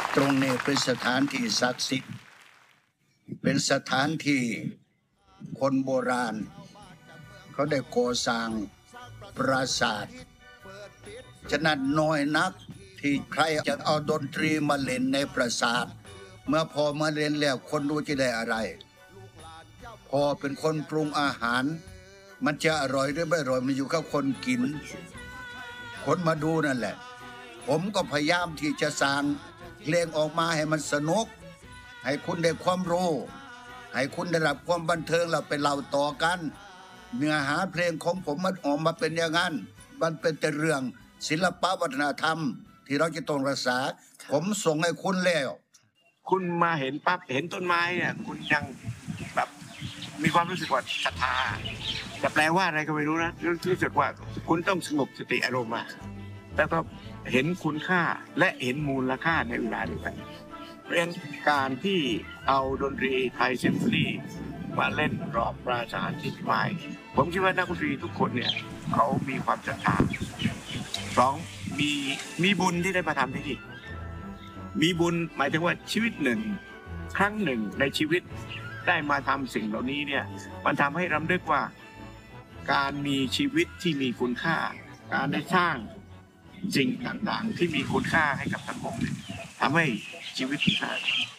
ตรงนี้เป็นสถานที่ศักดิ์สิทธิ์เป็นสถานที่คนโบราณเขาได้ก่อสร้างปราสาทฉะนั้นน้อยนักที่ใครจะเอาดนตรีมาเล่นในปราสาทเมื่อพอมาเล่นแล้วคนดูจะได้อะไรพอเป็นคนปรุงอาหารมันจะอร่อยหรือไม่อร่อยมันอยู่กับคนกินคนมาดูนั่นแหละผมก็พยายามที่จะสร้างเพลงออกมาให้มันสนุกให้คุณได้ความรู้ให้คุณได้รับความบันเทิงแล้วไปเล่าต่อกันเนื้อหาเพลงของผมมันออกมาเป็นอย่างนั้นมันเป็นแต่เรื่องศิลปวัฒนธรรมที่เราจะต้องรักษาผมส่งให้คุณแล้วคุณมาเห็นปั๊บเห็นต้นไม้เนี่ยคุณยังแบบมีความรู้สึกว่าศรัทธาจะแปลว่าอะไรก็ไม่รู้นะรู้สึกว่าคุณต้องสงบสติอารมณ์มาแล้วก็เห็นคุณค่าและเห็นมูลค่าในเวลาเดียวกันเพราะฉะนั้นการที่เอาดนตรีไทยซิมโฟนีมาเล่นรอบปราสาทที่พิมายผมคิดว่านักดนตรีทุกคนเนี่ยเขามีความศรัทธาสองมีบุญที่ได้มาทำที่นี่มีบุญหมายถึงว่าชีวิตหนึ่งครั้งหนึ่งในชีวิตได้มาทำสิ่งเหล่านี้เนี่ยมันทำให้รำลึกว่าการมีชีวิตที่มีคุณค่าการได้สร้างสิ่งต่างๆที่มีคุณค่าให้กับสังคมทำให้ชีวิตมีค่า